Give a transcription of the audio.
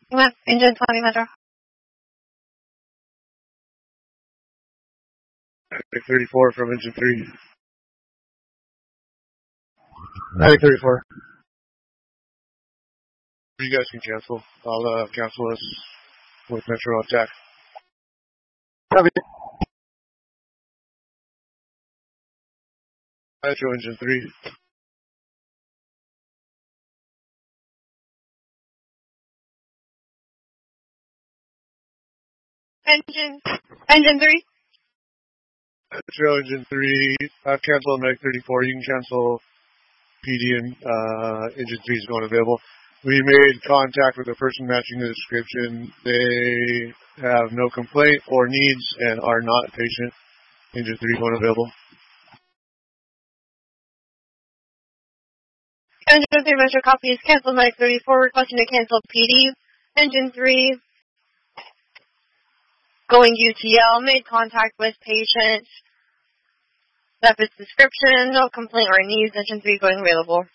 Engine 20 Metro. 34 from engine 3. 34. You guys can cancel. I'll cancel this with Metro attack. Copy. Metro engine 3. Engine 3. Metro engine 3. I've canceled Meg 34. You can cancel PD and engine 3 is going available. We made contact with the person matching the description. They have no complaint or needs and are not patient. Engine 3 going available. Engine 3 Metro copies. Cancel Meg 34. Requesting to cancel PD. Engine 3. Going UTL. Made contact with patient. Left its description. No complaint or needs. Engine 3 going available.